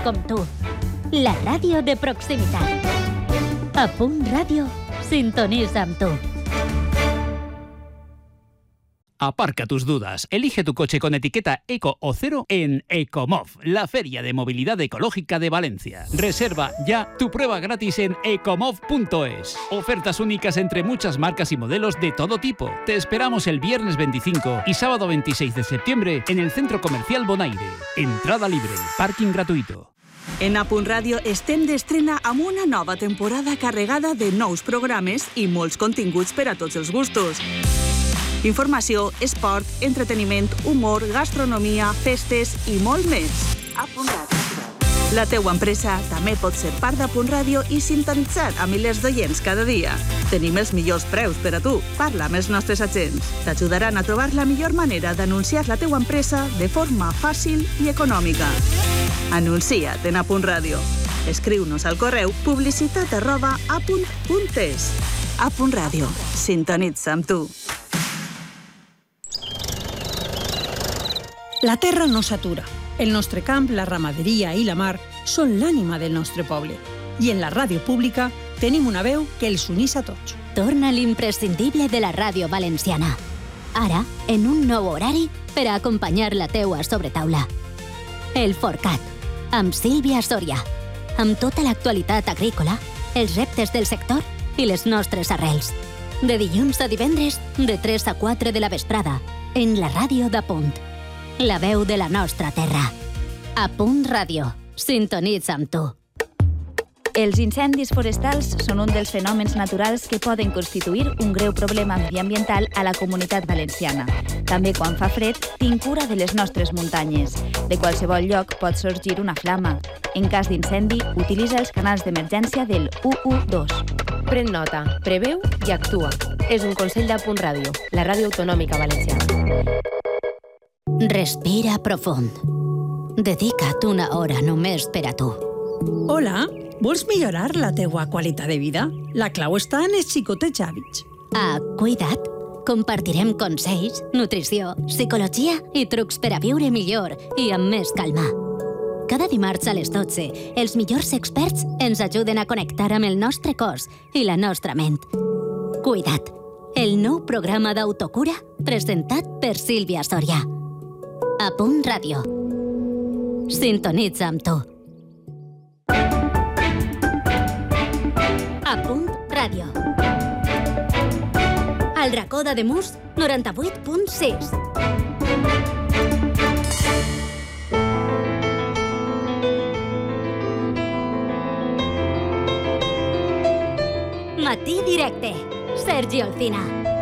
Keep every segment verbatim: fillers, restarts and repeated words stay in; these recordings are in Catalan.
com tu. La ràdio de proximitat. A Punt Ràdio, sintonitza amb tu. Aparca tus dudas. Elige tu coche con etiqueta Eco o Cero en Ecomov, la feria de movilidad ecológica de Valencia. Reserva ya tu prueba gratis en ecomov punto es. Ofertas únicas entre muchas marcas y modelos de todo tipo. Te esperamos el viernes veinticinco y sábado veintiséis de septiembre en el Centro Comercial Bonaire. Entrada libre, parking gratuito. En A Punt Ràdio estem d'estrena amb una nova temporada carregada de nous programes i molts continguts per a tots els gustos. Informació, esport, entreteniment, humor, gastronomia, festes i molt més. A Punt Ràdio. La teua empresa també pot ser part d'A Punt Ràdio i sintonitzar a milers d'oients cada dia. Tenim els millors preus per a tu. Parla amb els nostres agents. T'ajudaran a trobar la millor manera d'anunciar la teua empresa de forma fàcil i econòmica. Anuncia't en A Punt Ràdio. Escriu-nos al correu publicitat arroba apunt punt es. A Punt Ràdio. Sintonitza amb tu. La terra no s'atura. El nostre camp, la ramaderia i la mar són l'ànima del nostre poble. I en la ràdio pública tenim una veu que els unís a tots. Torna l'imprescindible de la ràdio valenciana. Ara, en un nou horari per a acompanyar la teua sobretaula. El Forcat, amb Sílvia Soria. Amb tota l'actualitat agrícola, els reptes del sector i les nostres arrels. De dilluns a divendres, de tres a quatre de la vesprada, en la ràdio d'Apunt. La veu de la nostra terra. A Punt Ràdio. Sintonitza amb tu. Els incendis forestals són un dels fenòmens naturals que poden constituir un greu problema mediambiental a la comunitat valenciana. També quan fa fred, tinc cura de les nostres muntanyes. De qualsevol lloc pot sorgir una flama. En cas d'incendi, utilitza els canals d'emergència del u u dos. Pren nota, preveu i actua. És un consell de Punt Ràdio, la ràdio autonòmica valenciana. Respira profund. Dedica't una hora només per a tu. Hola, vols millorar la teua qualitat de vida? La clau està en els xicotets hàbits. A Cuida't compartirem consells, nutrició, psicologia i trucs per a viure millor i amb més calma. Cada dimarts a les dotze, els millors experts ens ajuden a connectar amb el nostre cos i la nostra ment. Cuida't, el nou programa d'autocura presentat per Sílvia Soria. A Punt Ràdio. Sintonitza amb tu. A Punt Ràdio. Al racó d'Ademús, noranta-vuit punt sis. Matí directe. Sergi Olcina.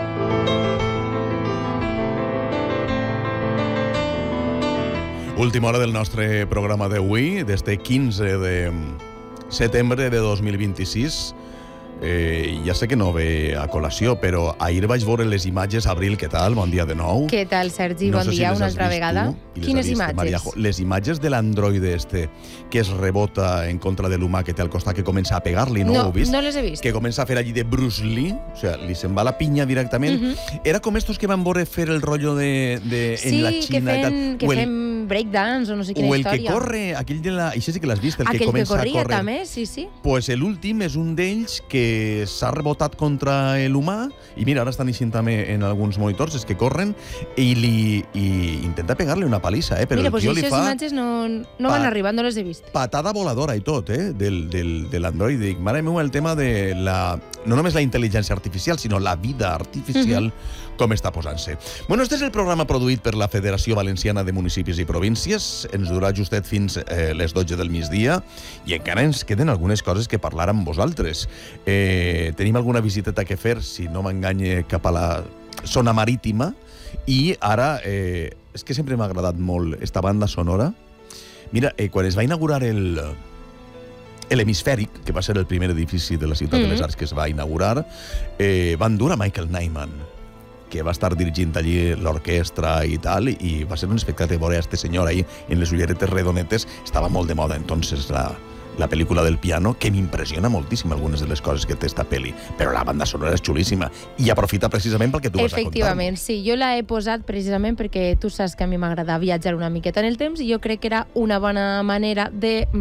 Última hora del nostre programa d'avui, d'este quinze de setembre de dos mil vint-i-sis. Eh, ja sé que no ve a col·lació, però ahir vaig veure les imatges. Abril, què tal? Bon dia de nou. Què tal, Sergi? No bon sé dia si una altra vegada. Quines imatges? Les imatges de l'androide este que es rebota en contra de l'humà que té al costat, que comença a pegar-li, no? No, Ho heu vist? no les he vist. Que comença a fer allí de Bruce Lee, o sigui, li se'n va la pinya directament. Uh -huh. Era com estos que van veure fer el rotllo de, de sí, en la Xina que fem, i tal. que O el, fem breakdance o no sé quina o el història. que corre, aquell de la... Això sí que l'has vist, el aquell que comença que corria, a córrer. també, sí, sí. Pues l'últim és un d'ells que s'ha rebotat contra l'humà i mira, ara estan eixint també en alguns monitors, és que corren i, li, i intenta pegar-li una palissa, eh? Però mira, el pues tio li aquestes fa imatges no, no van pa- arribant, no les he vist. patada voladora i tot, eh? Del, del, de l'Android. Dic, mare meva, el tema de la... no només la intel·ligència artificial, sinó la vida artificial, uh-huh. com està posant-se. Bueno, este és el programa produït per la Federació Valenciana de Municipis i Províncies. Ens durà justet fins eh, les dotze del migdia i encara ens queden algunes coses que parlar amb vosaltres. Eh, tenim alguna visiteta que fer, si no m'enganye, cap a la zona marítima, i ara, eh, és que sempre m'ha agradat molt esta banda sonora. Mira, eh, quan es va inaugurar el... l'hemisfèric, que va ser el primer edifici de la Ciutat mm-hmm. de les Arts que es va inaugurar, eh, van dur a Michael Nyman, que va estar dirigint allí l'orquestra i tal, i va ser un espectacle veure a este senyor ahí en les ulleretes redonetes. Estava molt de moda entonces la, la pel·lícula del piano, que m'impressiona moltíssim algunes de les coses que té esta pel·li, però la banda sonora és xulíssima i aprofita precisament pel que tu vas a contar. Efectivament, sí, jo la he posat precisament perquè tu saps que a mi m'agrada viatjar una miqueta en el temps i jo crec que era una bona manera de